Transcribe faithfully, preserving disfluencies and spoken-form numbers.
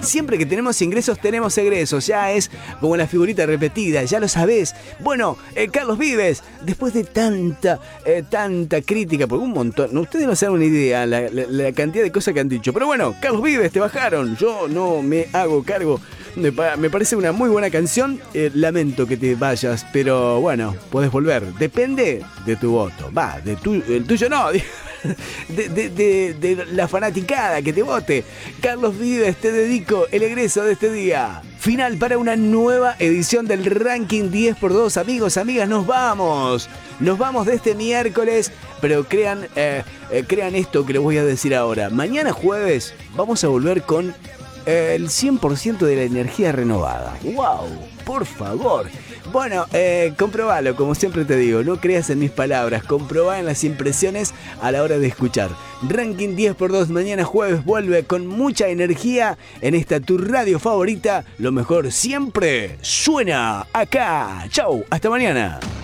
Siempre que tenemos ingresos, tenemos egresos. Ya es como la figurita repetida, ya lo sabés. Bueno, eh, Carlos Vives, después de tanta, eh, tanta crítica, por un montón, no, ustedes no se dan una idea la, la, la cantidad de cosas que han dicho. Pero bueno, Carlos Vives, te bajaron. Yo no me hago cargo. Me, me parece una muy buena canción. Eh, lamento que te vayas, pero bueno, podés volver. Depende de tu voto. Va, de tu, el tuyo no. De, de, de, de la fanaticada que te vote. Carlos Vives, te dedico el egreso de este día. Final para una nueva edición del Ranking diez por dos. Amigos, amigas, nos vamos. Nos vamos de este miércoles. Pero crean, eh, eh, crean esto que les voy a decir ahora. Mañana jueves vamos a volver con eh, el cien por ciento de la energía renovada. ¡Wow! Por favor. Bueno, eh, comprobalo, como siempre te digo, no creas en mis palabras, comprobá en las impresiones a la hora de escuchar. Ranking diez por dos, mañana jueves vuelve con mucha energía en esta tu radio favorita. Lo mejor siempre suena acá. Chau, hasta mañana.